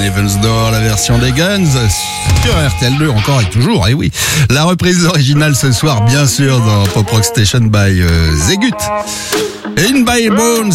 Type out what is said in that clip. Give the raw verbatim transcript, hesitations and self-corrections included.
Heaven's Door, la version des Guns sur R T L deux encore et toujours, et oui. La reprise originale ce soir, bien sûr, dans Pop Rock Station by euh, Zegut. In by Bones.